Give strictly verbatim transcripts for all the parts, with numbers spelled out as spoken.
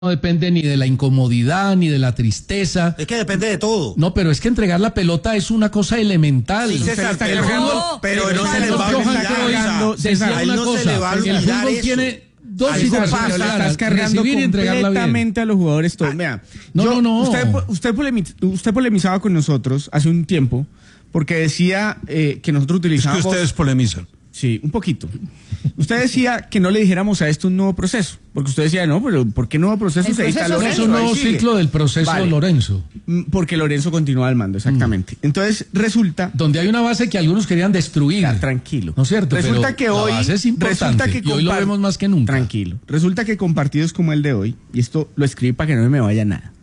no depende ni de la incomodidad, ni de la tristeza. Es que depende de todo. No, pero es que entregar la pelota es una cosa elemental. Sí, César, pero, el fútbol, pero, pero no se le va a olvidar. Decía A él una no se le va a cosa, el olvidar fútbol eso. tiene dos Algo situaciones pasa, le estás claras, cargando recibir y entregarla bien. completamente a los jugadores todos. Vea, No, yo- no, no. Usted, usted, polemi- usted polemizaba con nosotros hace un tiempo porque decía eh, que nosotros Es que utilizábamos... ustedes polemizan. Sí, un poquito. Usted decía que no le dijéramos a esto un nuevo proceso, porque usted decía, no, pero ¿por qué nuevo proceso? El Se edita proceso Lorenzo, Es un ahí nuevo sigue. ciclo del proceso Vale. Lorenzo, Mm, Porque Lorenzo continúa al mando, exactamente. Entonces, resulta... donde hay una base que algunos querían destruir. Ya, tranquilo. ¿No es cierto? Resulta Pero que la hoy... base es importante, resulta que y hoy lo compar- vemos más que nunca. Tranquilo. Resulta que con partidos como el de hoy, y esto lo escribí para que no me vaya nada,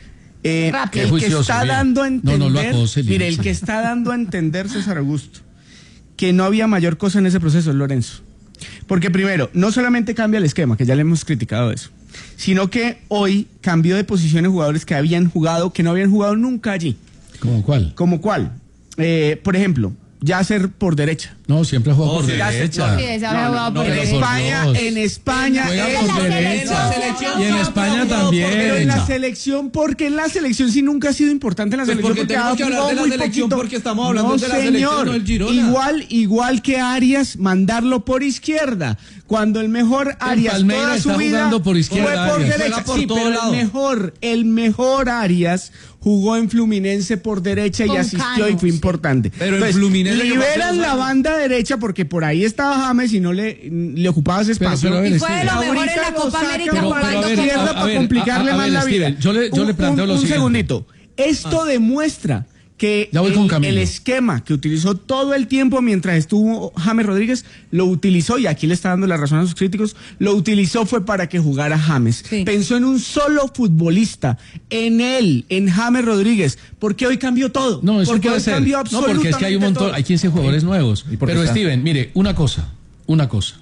eh, Rápido. el Qué que juicioso, está bien. dando a No, entender... no lo acose, mire, el Lino. que está dando a entender, César Augusto, que no había mayor cosa en ese proceso es Lorenzo. Porque primero, no solamente cambia el esquema, que ya le hemos criticado eso, sino que hoy cambió de posiciones jugadores que habían jugado, que no habían jugado nunca allí. ¿Cómo cuál? ¿Como cuál? Eh, por ejemplo, Yasser por derecha. No, siempre juega por sí, derecha. Sí, ese había jugado por en pero derecha. por España, Dios. en España, Juega es- por la derecha. selección. Y en España también. pero en la selección, porque en la selección sí nunca ha sido importante en la Pues selección. porque tenemos ha que hablar jugado de la muy selección poquito. porque estamos hablando No, de la selección, señor. no del Girona. Igual, igual que Arias, mandarlo por izquierda. Cuando el mejor Arias Palmeiras toda su está vida jugando por izquierda, fue por Arias. derecha. Juega por Sí, todo pero lado. el mejor, el mejor Arias jugó en Fluminense por derecha y Con asistió Cano, y fue sí. importante. Pero en Entonces, Fluminense yo liberan pasé la los banda derecha porque por ahí estaba James y no le, le ocupaba ese Pero- espacio. pero a ver, Y fue de lo Steven. mejor en la Ahorita lo Copa sacan América Pero- para pero a jugando ver, con izquierda a- a para ver, complicarle a- a más ver, la vida. Steven, yo le- yo Un- le planteo un, lo un siguiente. segundito. Esto demuestra que Ya voy el, con Camilo. el esquema que utilizó todo el tiempo mientras estuvo James Rodríguez, lo utilizó, y aquí le está dando la razón a sus críticos, lo utilizó fue para que jugara James. Sí. Pensó en un solo futbolista, en él, en James Rodríguez, porque hoy cambió todo. No, eso porque puede hoy ser. cambió No, porque es que hay un absolutamente montón, todo. hay quince jugadores nuevos. ¿Y por qué Pero está? Steven, mire, una cosa, una cosa.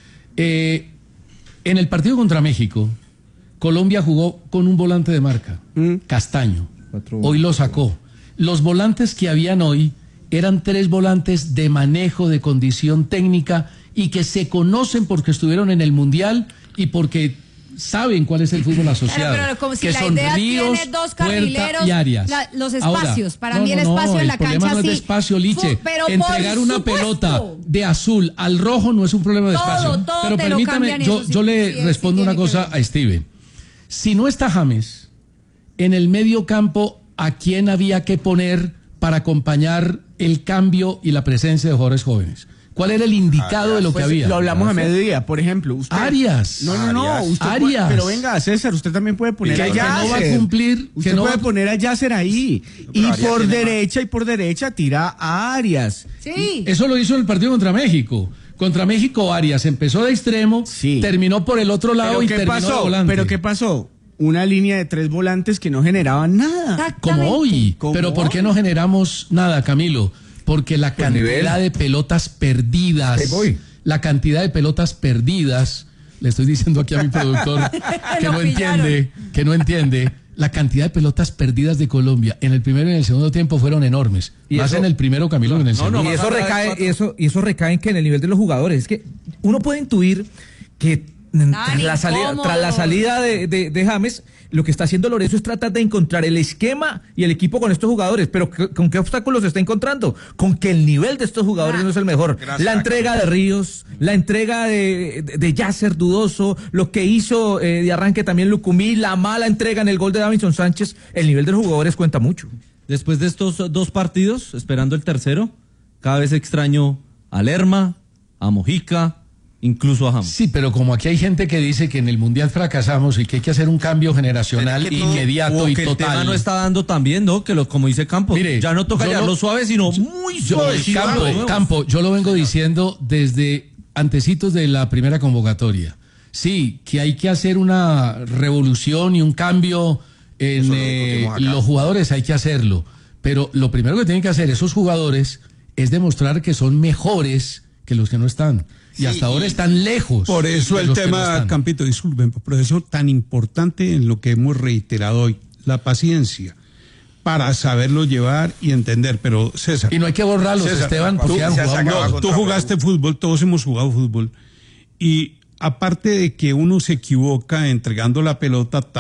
Eh, en el partido contra México, Colombia jugó con un volante de marca, Mm. Castaño. Cuatro- Hoy lo sacó. Los volantes que habían hoy eran tres volantes de manejo, de condición técnica, y que se conocen porque estuvieron en el Mundial y porque saben cuál es el fútbol asociado. Claro, pero como si que la son idea Ríos, tiene dos Puerta carrileros, y Arias. la- los Ahora, espacios. Para no, mí el no, no, espacio en la el problema cancha no es de sí. espacio, Liche. Fu- pero por Entregar una supuesto. pelota de azul al rojo no es un problema de Todo, espacio. todo pero te lo permítame, cambian, yo, eso sí, yo le sí, sí respondo tiene una que cosa ver. a Steven. Si no está James, en el medio campo, ¿a quién había que poner para acompañar el cambio y la presencia de jugadores jóvenes? ¿Cuál era el indicado de lo que Pues, había? lo hablamos a mediodía, por ejemplo. Usted, Arias. No, no, no. Arias. Usted Arias. puede- pero venga, César, usted también puede poner que- a que no va a Yasser. cumplir, que Usted no puede va a- poner a Yasser ahí. Pero Y Arias por tiene derecha y por derecha tira a Arias. Sí. Eso lo hizo en el partido contra México. Contra México, Arias empezó de extremo, Sí. terminó por el otro lado ¿Pero y qué terminó de pasó? volante. ¿Pero qué pasó? Una línea de tres volantes que no generaban nada. Como Exactamente. hoy. ¿Cómo Pero ¿por qué hoy? no generamos nada, Camilo? Porque la Pues cantidad nivel. de pelotas perdidas, Ahí voy. la cantidad de pelotas perdidas, le estoy diciendo aquí a mi productor que Lo no pillaron. entiende, que no entiende, la cantidad de pelotas perdidas de Colombia en el primero y en el segundo tiempo fueron enormes. Y Más eso- en el primero, Camilo, que en el no, no, segundo. y eso más atrás, recae, cuatro. y eso, y eso recae en que en el nivel de los jugadores. Es que uno puede intuir que mm, tras la salida, incómodos. tras la salida de, de, de James, lo que está haciendo Lorenzo es tratar de encontrar el esquema y el equipo con estos jugadores. Pero ¿qué- ¿con qué obstáculos se está encontrando? Con que el nivel de estos jugadores Ah. no es el mejor. Gracias, la entrega de Ríos, la entrega de, de, de Yasser dudoso, lo que hizo eh, de arranque también Lucumí, la mala entrega en el gol de Davinson Sánchez, el nivel de los jugadores cuenta mucho. Después de estos dos partidos, esperando el tercero, cada vez extraño a Lerma, a Mojica, incluso a James. Sí, pero como aquí hay gente que dice que en el Mundial fracasamos y que hay que hacer un cambio generacional Pero es que todo- inmediato O y que el total. tema no está dando tan bien, ¿no? Que lo, como dice Campos, Mire, ya no toca yo llevarlo lo- suave, sino muy Yo, suave. Campo, Campo, yo lo vengo diciendo desde antecitos de la primera convocatoria. Sí, que hay que hacer una revolución y un cambio en Eso lo eh, discutimos acá. los jugadores, hay que hacerlo. Pero lo primero que tienen que hacer esos jugadores es demostrar que son mejores que los que no están. Y Sí, hasta ahora y- están lejos. Por eso de el los que no tema, están. Campito, disculpen, por eso tan importante en lo que hemos reiterado hoy, la paciencia, para saberlo llevar y entender. Pero César, Y no hay que borrarlos, César, Esteban, tú- porque han se jugado saca- mal. no, tú jugaste fútbol, todos hemos jugado fútbol, y aparte de que uno se equivoca entregando la pelota,